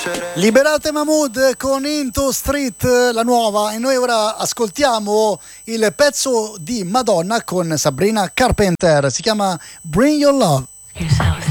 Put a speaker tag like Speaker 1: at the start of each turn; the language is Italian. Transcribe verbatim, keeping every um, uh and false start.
Speaker 1: Liberate Mahmood con Into Street, la nuova, e noi ora ascoltiamo il pezzo di Madonna con Sabrina Carpenter, si chiama Bring Your Love.
Speaker 2: Yourself.